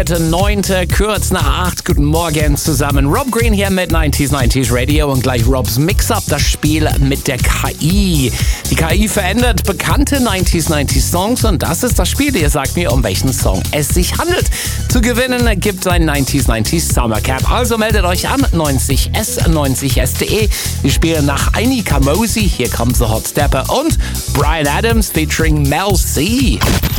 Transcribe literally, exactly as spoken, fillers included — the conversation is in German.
Neunte, kurz nach acht. Guten Morgen zusammen. Rob Green hier mit neunzig neunzig Radio und gleich Robs Mix-Up, das Spiel mit der K I. Die K I verändert bekannte neunzig neunzig Songs und das ist das Spiel. Ihr sagt mir, um welchen Song es sich handelt. Zu gewinnen gibt es ein neunzig neunzig Summer Cap. Also meldet euch an, neunzig s neunzig s punkt de. Wir spielen nach Aini Kamosi. Hier kommt The Hot Stepper und Bryan Adams featuring Mel C.